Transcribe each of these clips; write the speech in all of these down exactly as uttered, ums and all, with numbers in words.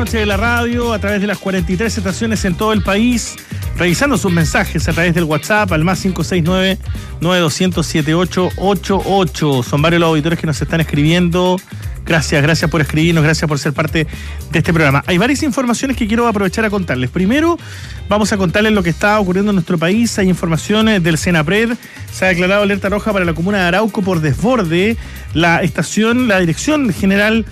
Noche de la radio a través de las cuarenta y tres estaciones en todo el país, revisando sus mensajes a través del WhatsApp al más cinco seis nueve, nueve dos cero cero, siete ocho ocho ocho. Son varios los auditores que nos están escribiendo. Gracias, gracias por escribirnos, gracias por ser parte de este programa. Hay varias informaciones que quiero aprovechar a contarles. Primero, vamos a contarles lo que está ocurriendo en nuestro país. Hay informaciones del Senapred. Se ha declarado alerta roja para la comuna de Arauco por desborde. La estación, la Dirección General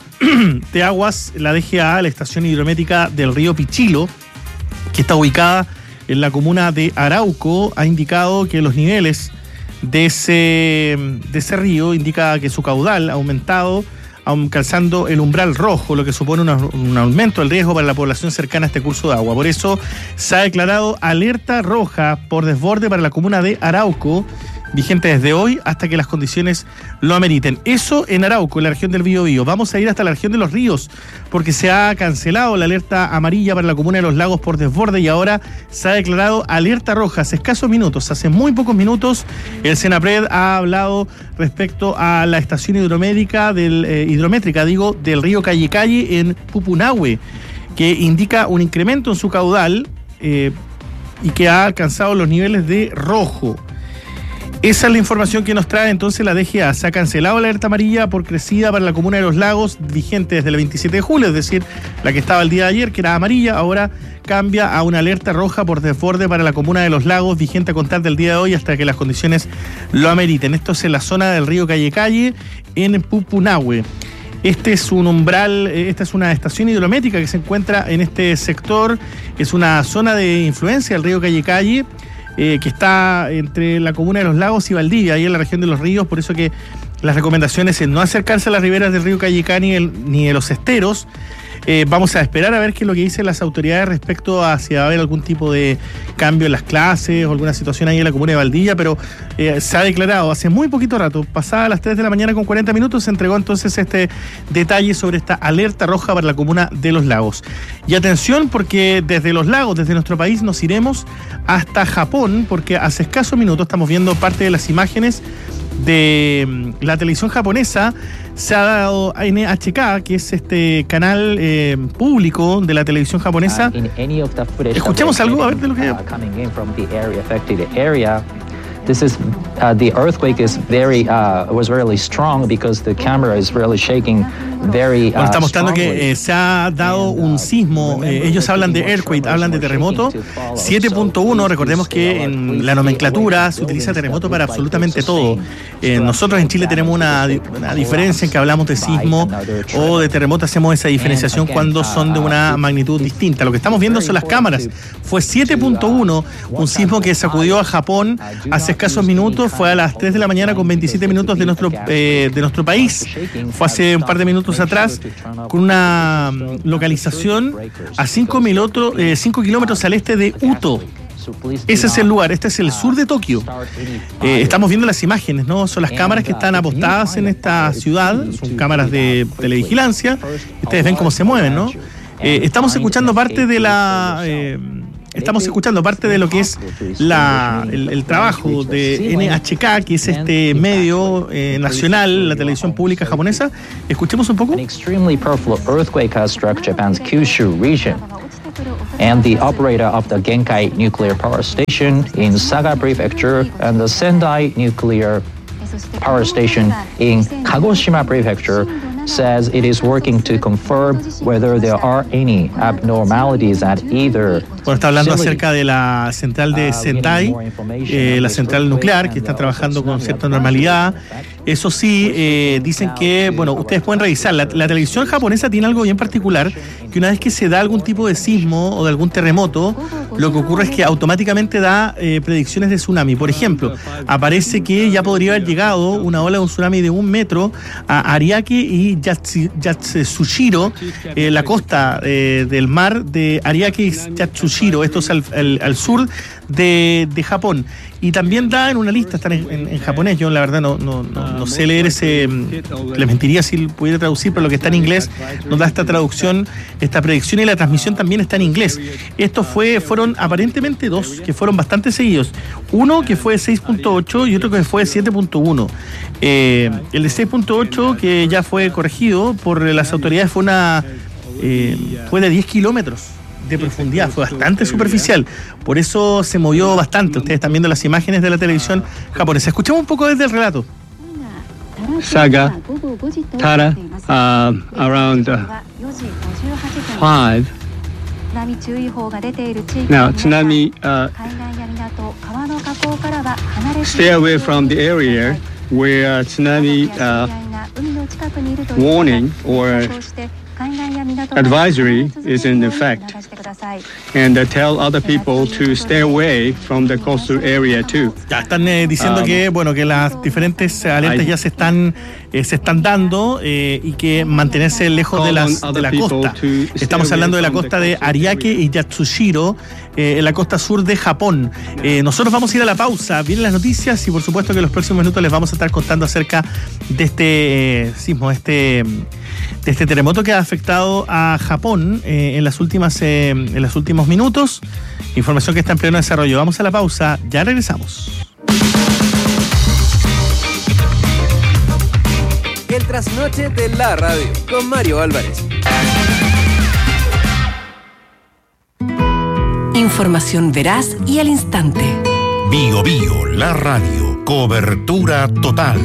de Aguas, la D G A, la estación hidrométrica del río Pichilo, que está ubicada en la comuna de Arauco, ha indicado que los niveles de ese, de ese río indica que su caudal ha aumentado, alcanzando el umbral rojo, lo que supone una, un aumento del riesgo para la población cercana a este curso de agua. Por eso se ha declarado alerta roja por desborde para la comuna de Arauco, vigente desde hoy hasta que las condiciones lo ameriten. Eso en Arauco, en la región del Biobío. Vamos a ir hasta la región de Los Ríos, porque se ha cancelado la alerta amarilla para la comuna de Los Lagos por desborde y ahora se ha declarado alerta roja. Hace escasos minutos, hace muy pocos minutos, el Senapred ha hablado respecto a la estación hidrométrica del, eh, hidrométrica, digo, del río Calle Calle en Pupunahue, que indica un incremento en su caudal eh, y que ha alcanzado los niveles de rojo. Esa es la información que nos trae entonces la D G A. Se ha cancelado la alerta amarilla por crecida para la comuna de Los Lagos, vigente desde el veintisiete de julio, es decir, la que estaba el día de ayer, que era amarilla, ahora cambia a una alerta roja por desborde para la comuna de Los Lagos, vigente a contar del día de hoy hasta que las condiciones lo ameriten. Esto es en la zona del río Calle Calle, en Pupunahue. Este es un umbral, esta es una estación hidrométrica que se encuentra en este sector, es una zona de influencia del río Calle Calle, Eh, que está entre la comuna de Los Lagos y Valdivia, ahí en la región de Los Ríos, por eso que las recomendaciones es no acercarse a las riberas del río Callicá ni, el, ni de los esteros. Eh, vamos a esperar a ver qué es lo que dicen las autoridades respecto a si va a haber algún tipo de cambio en las clases o alguna situación ahí en la comuna de Valdivia, pero eh, se ha declarado hace muy poquito rato, pasada las tres de la mañana con cuarenta minutos, se entregó entonces este detalle sobre esta alerta roja para la comuna de Los Lagos. Y atención, porque desde Los Lagos, desde nuestro país, nos iremos hasta Japón, porque hace escasos minutos estamos viendo parte de las imágenes de la televisión japonesa. Se ha dado a N H K, que es este canal eh, público de la televisión japonesa. Escuchemos algo a ver de lo que... This is uh, the earthquake is very uh, was really strong because the camera is really shaking very. Uh, bueno, está mostrando que eh, se ha dado un sismo. Eh, ellos hablan de earthquake, hablan de terremoto. siete punto uno. Recordemos que en la nomenclatura se utiliza terremoto para absolutamente todo. Eh, nosotros en Chile tenemos una, una diferencia en que hablamos de sismo o de terremoto, hacemos esa diferenciación cuando son de una magnitud distinta. Lo que estamos viendo son las cámaras. Fue siete punto uno, un sismo que sacudió a Japón hace escasos minutos, fue a las tres de la mañana con veintisiete minutos de nuestro eh, de nuestro país. Fue hace un par de minutos atrás, con una localización a cinco kilómetros al este de Uto. Ese es el lugar, este es el sur de Tokio. Eh, estamos viendo las imágenes, ¿no? Son las cámaras que están apostadas en esta ciudad, son cámaras de televigilancia. Ustedes ven cómo se mueven, ¿no? Eh, estamos escuchando parte de la... Eh, Estamos escuchando parte de lo que es la, el, el trabajo de N H K, que es este medio eh, nacional, la televisión pública japonesa. Escuchemos un poco. An extremely powerful earthquake has struck Japan's Kyushu region. And the operator of the Genkai nuclear power station in Saga Prefecture and the Sendai nuclear power station in Kagoshima Prefecture says it is working to confirm whether there are any abnormalities at either. Bueno, está hablando acerca de la central de Sendai, eh, la central nuclear, que está trabajando con cierta normalidad. Eso sí, eh, dicen que, bueno, ustedes pueden revisar, la, la televisión japonesa tiene algo bien particular, que una vez que se da algún tipo de sismo o de algún terremoto, lo que ocurre es que automáticamente da eh, predicciones de tsunami. Por ejemplo, aparece que ya podría haber llegado una ola de un tsunami de un metro a Ariake y Yatsushiro, eh, la costa eh, del mar de Ariake y Yatsushiro. Esto es al, al, al sur de, de Japón. Y también da en una lista, están en, en, en japonés, yo la verdad no, no, no, no sé leer ese, les mentiría si pudiera traducir, pero lo que está en inglés nos da esta traducción, esta predicción, y la transmisión también está en inglés. Estos fue, fueron aparentemente dos, que fueron bastante seguidos. Uno que fue de seis punto ocho y otro que fue de siete punto uno. Eh, el de seis punto ocho, que ya fue corregido por las autoridades, fue una eh, fue de diez kilómetros de profundidad, fue bastante superficial, por eso se movió bastante. Ustedes están viendo las imágenes de la televisión japonesa. Escuchemos un poco desde el relato. Saga, Tara, uh, around uh, five. Now, tsunami, uh, stay away from the area where tsunami uh, warning or advisory is in effect, and uh, tell other people to stay away from the coastal area too. Ya están eh, diciendo um, que bueno que las diferentes alertas I, ya se están eh, se están dando eh, y que mantenerse lejos de las de la costa. Estamos hablando de la costa de Ariake y Yatsushiro, eh, en la costa sur de Japón. Eh, nosotros vamos a ir a la pausa, vienen las noticias y por supuesto que en los próximos minutos les vamos a estar contando acerca de este eh, sismo, este de este terremoto que ha afectado a Japón eh, en las últimas eh, en los últimos minutos. Información que está en pleno desarrollo. Vamos a la pausa, ya regresamos. El trasnoche de la radio con Mario Álvarez. Información veraz y al instante. Bio Bio, la radio, cobertura total.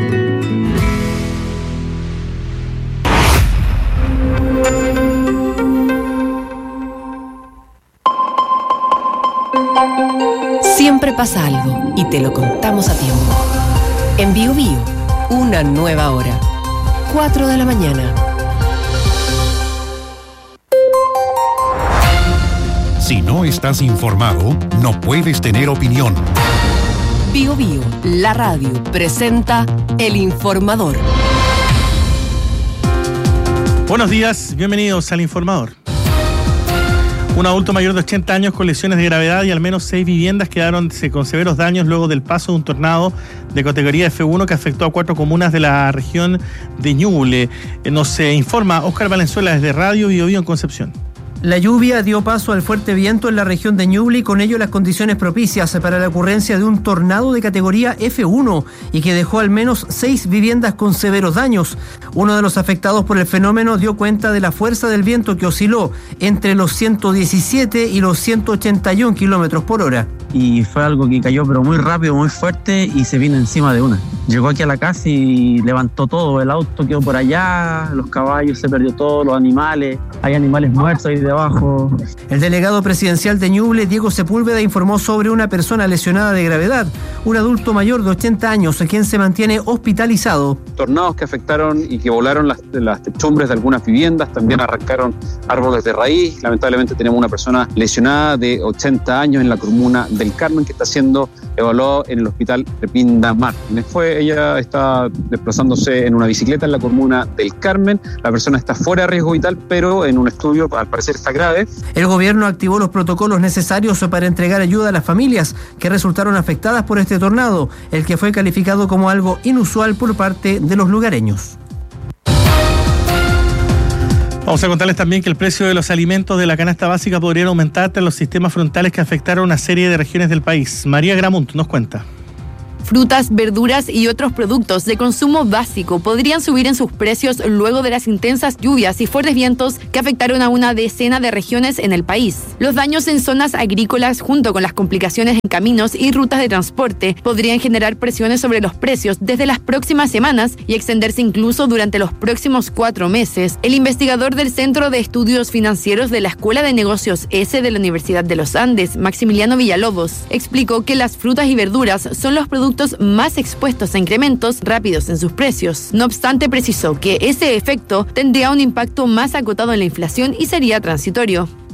Siempre pasa algo y te lo contamos a tiempo. En Bio Bio, una nueva hora. cuatro de la mañana. Si no estás informado, no puedes tener opinión. Bio Bio, la radio, presenta El Informador. Buenos días, bienvenidos al Informador. Un adulto mayor de ochenta años con lesiones de gravedad y al menos seis viviendas quedaron con severos daños luego del paso de un tornado de categoría F uno que afectó a cuatro comunas de la región de Ñuble. Nos informa Óscar Valenzuela desde Radio Bio Bio en Concepción. La lluvia dio paso al fuerte viento en la región de Ñuble y con ello las condiciones propicias para la ocurrencia de un tornado de categoría F uno y que dejó al menos seis viviendas con severos daños. Uno de los afectados por el fenómeno dio cuenta de la fuerza del viento que osciló entre los ciento diecisiete y los ciento ochenta y uno kilómetros por hora. Y fue algo que cayó pero muy rápido, muy fuerte y se vino encima de una. Llegó aquí a la casa y levantó todo, el auto quedó por allá, los caballos, se perdió todo, los animales, hay animales muertos ahí debajo. El delegado presidencial de Ñuble, Diego Sepúlveda, informó sobre una persona lesionada de gravedad, un adulto mayor de ochenta años, a quien se mantiene hospitalizado. Tornados que afectaron y que volaron las, las techumbres de algunas viviendas, también arrancaron árboles de raíz. Lamentablemente tenemos una persona lesionada de ochenta años en la comuna del Carmen que está siendo evaluado en el hospital de Pindamar. Fue, ella está desplazándose en una bicicleta en la comuna del Carmen. La persona está fuera de riesgo vital, pero en un estudio al parecer está grave. El gobierno activó los protocolos necesarios para entregar ayuda a las familias que resultaron afectadas por este tornado, el que fue calificado como algo inusual por parte de los lugareños. Vamos a contarles también que el precio de los alimentos de la canasta básica podría aumentar tras los sistemas frontales que afectaron a una serie de regiones del país. María Gramunt nos cuenta. Frutas, verduras y otros productos de consumo básico podrían subir en sus precios luego de las intensas lluvias y fuertes vientos que afectaron a una decena de regiones en el país. Los daños en zonas agrícolas junto con las complicaciones en caminos y rutas de transporte podrían generar presiones sobre los precios desde las próximas semanas y extenderse incluso durante los próximos cuatro meses. El investigador del Centro de Estudios Financieros de la Escuela de Negocios S de la Universidad de los Andes, Maximiliano Villalobos, explicó que las frutas y verduras son los productos más expuestos a incrementos rápidos en sus precios. No obstante, precisó que ese efecto tendría un impacto más acotado en la inflación y sería transitorio.